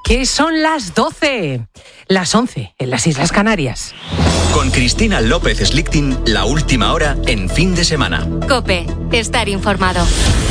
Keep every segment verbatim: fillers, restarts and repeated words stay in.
que son las doce, las once en las Islas Canarias. Con Cristina López Slichting, la última hora en fin de semana. COPE, estar informado.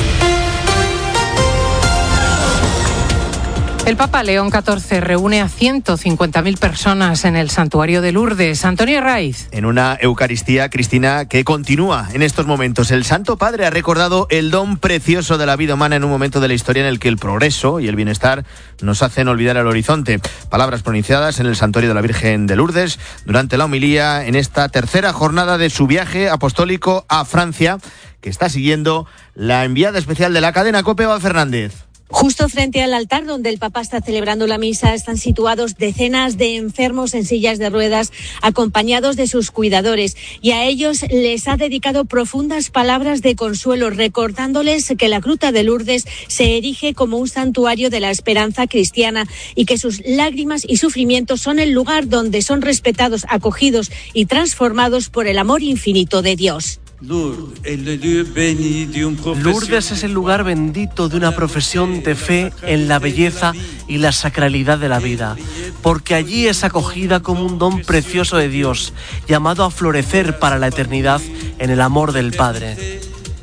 El Papa León catorce reúne a ciento cincuenta mil personas en el santuario de Lourdes. Antonio Raiz. En una Eucaristía, Cristina, que continúa en estos momentos. El Santo Padre ha recordado el don precioso de la vida humana en un momento de la historia en el que el progreso y el bienestar nos hacen olvidar el horizonte. Palabras pronunciadas en el santuario de la Virgen de Lourdes durante la homilía en esta tercera jornada de su viaje apostólico a Francia, que está siguiendo la enviada especial de la cadena COPE, Eva Fernández. Justo frente al altar donde el Papa está celebrando la misa están situados decenas de enfermos en sillas de ruedas acompañados de sus cuidadores, y a ellos les ha dedicado profundas palabras de consuelo, recordándoles que la Gruta de Lourdes se erige como un santuario de la esperanza cristiana y que sus lágrimas y sufrimientos son el lugar donde son respetados, acogidos y transformados por el amor infinito de Dios. Lourdes es el lugar bendito de una profesión de fe en la belleza y la sacralidad de la vida, porque allí es acogida como un don precioso de Dios, llamado a florecer para la eternidad en el amor del Padre.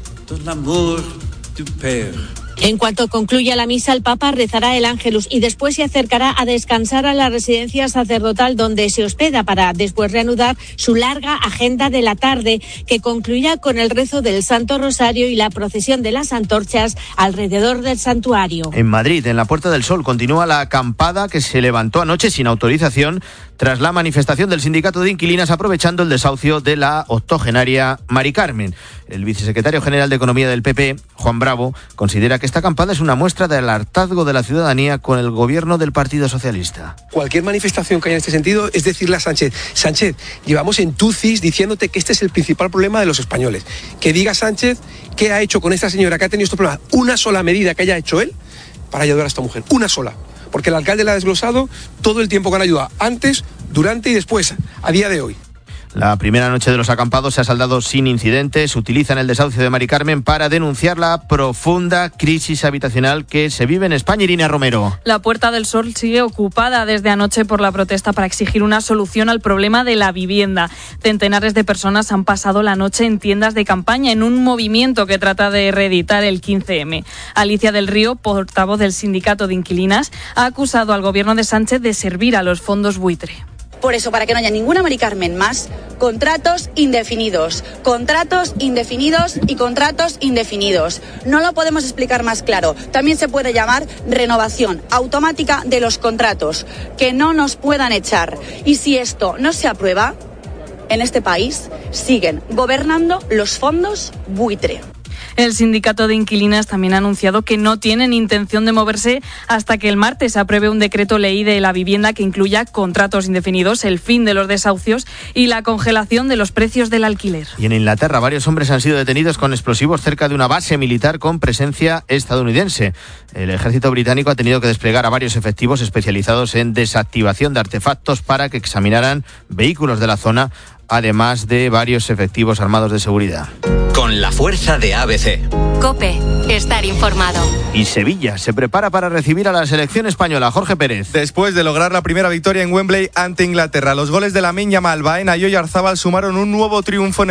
En cuanto concluya la misa, el Papa rezará el Ángelus y después se acercará a descansar a la residencia sacerdotal donde se hospeda para después reanudar su larga agenda de la tarde, que concluirá con el rezo del Santo Rosario y la procesión de las antorchas alrededor del santuario. En Madrid, en la Puerta del Sol, continúa la acampada que se levantó anoche sin autorización tras la manifestación del sindicato de inquilinas aprovechando el desahucio de la octogenaria Mari Carmen. El vicesecretario general de Economía del P P, Juan Bravo, considera que esta acampada es una muestra del hartazgo de la ciudadanía con el gobierno del Partido Socialista. Cualquier manifestación que haya en este sentido es decirle a Sánchez: Sánchez, llevamos en tucis diciéndote que este es el principal problema de los españoles. Que diga Sánchez qué ha hecho con esta señora que ha tenido estos problemas. Una sola medida que haya hecho él para ayudar a esta mujer. Una sola. Porque el alcalde la ha desglosado todo el tiempo que han ayudado, antes, durante y después, a día de hoy. La primera noche de los acampados se ha saldado sin incidentes. Utilizan el desahucio de Mari Carmen para denunciar la profunda crisis habitacional que se vive en España. Irina Romero. La Puerta del Sol sigue ocupada desde anoche por la protesta para exigir una solución al problema de la vivienda. Centenares de personas han pasado la noche en tiendas de campaña en un movimiento que trata de reeditar el quince eme. Alicia del Río, portavoz del sindicato de inquilinas, ha acusado al gobierno de Sánchez de servir a los fondos buitre. Por eso, para que no haya ninguna Mari Carmen más, contratos indefinidos, contratos indefinidos y contratos indefinidos. No lo podemos explicar más claro. También se puede llamar renovación automática de los contratos, que no nos puedan echar. Y si esto no se aprueba, en este país siguen gobernando los fondos buitre. El sindicato de inquilinas también ha anunciado que no tienen intención de moverse hasta que el martes apruebe un decreto ley de la vivienda que incluya contratos indefinidos, el fin de los desahucios y la congelación de los precios del alquiler. Y en Inglaterra, varios hombres han sido detenidos con explosivos cerca de una base militar con presencia estadounidense. El ejército británico ha tenido que desplegar a varios efectivos especializados en desactivación de artefactos para que examinaran vehículos de la zona, además de varios efectivos armados de seguridad. Con la fuerza de A B C. COPE, estar informado. Y Sevilla se prepara para recibir a la selección española. Jorge Pérez. Después de lograr la primera victoria en Wembley ante Inglaterra, los goles de Lamine Yamal, Baena y Oyarzábal sumaron un nuevo triunfo en